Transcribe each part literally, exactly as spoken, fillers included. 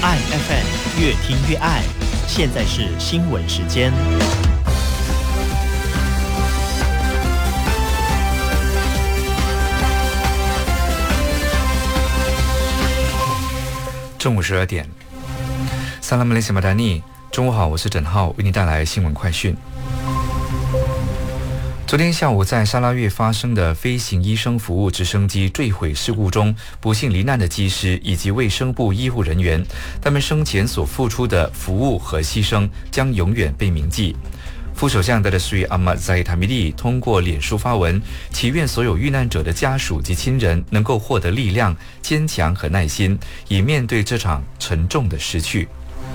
爱 F M 越听越爱，现在是新闻时间。 中午十二点，萨拉姆雷西马达尼，中午好，我是郑浩，为您带来新闻快讯。昨天下午在沙拉越发生的飞行医生服务直升机坠毁事故中，不幸罹难的机师以及卫生部医护人员，他们生前所付出的服务和牺牲将永远被铭记。副首相的Sri Ahmad Zahid Hamidi通过脸书发文，祈愿所有遇难者的家属及亲人能够获得力量、坚强和耐心，以面对这场沉重的失去。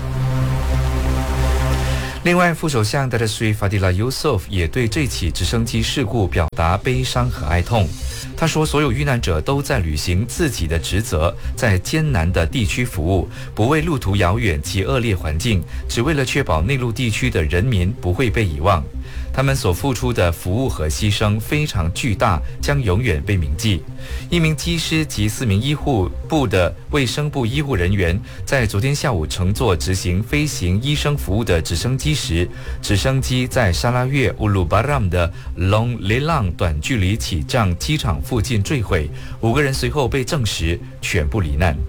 另外，副首相的Sri Fadila Yusof 也对这起直升机事故表达悲伤和哀痛。他说，所有遇难者都在履行自己的职责，在艰难的地区服务，不为路途遥远及恶劣环境，只为了确保内陆地区的人民不会被遗忘。他们所付出的服务和牺牲非常巨大，将永远被铭记。一名机师及四名医护部的卫生部医护人员在昨天下午乘坐执行飞行医生服务的直升机时，直升机在沙拉越乌鲁巴让的 Long Lelang 短距离起降机场附近坠毁，五个人随后被证实全部罹难。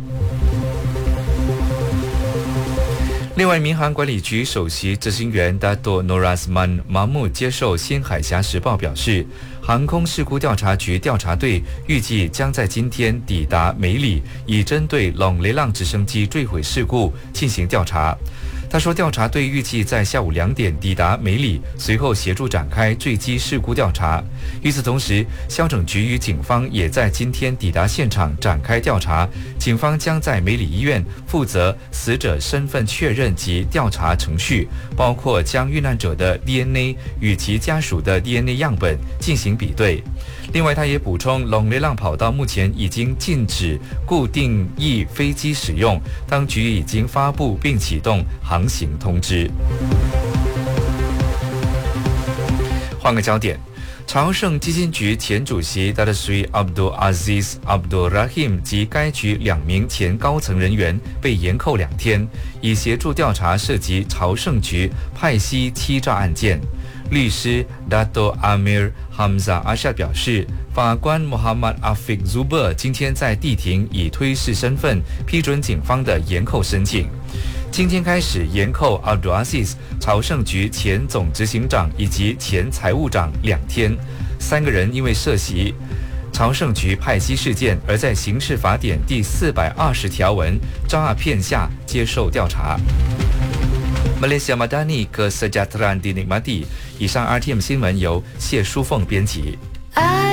另外，民航管理局首席执行员 Dato Norazman Mahmud 接受新海峡时报表示，航空事故调查局调查队预计将在今天抵达梅里，以针对 Long Lelang 直升机坠毁事故进行调查。他说，调查队预计在下午两点抵达梅里，随后协助展开坠机事故调查。与此同时，消整局与警方也在今天抵达现场展开调查。警方将在梅里医院负责死者身份确认及调查程序，包括将遇难者的 D N A 与其家属的 D N A 样本进行比对。另外，他也补充 Long Lelang 跑道目前已经禁止固定翼飞机使用，当局已经发布并启动航行通知。换个焦点，朝圣基金局前主席 Datuk Sri Abdul Aziz Abdul Rahim 及该局两名前高层人员被延扣两天，以协助调查涉及朝圣局派息欺诈案件。律师 Dato Amir Hamzah Ashad 表示，法官 Muhammad Afiq Zuber 今天在地庭以推事身份批准警方的延扣申请。今天开始延扣 Abdul Aziz 朝圣局前总执行长以及前财务长两天，三个人因为涉及朝圣局派息事件而在刑事法典第四百二十条文诈骗下接受调查。Malaysia Madani Kesejahteraan dinikmati。以上 R T M 新闻由谢淑凤编辑。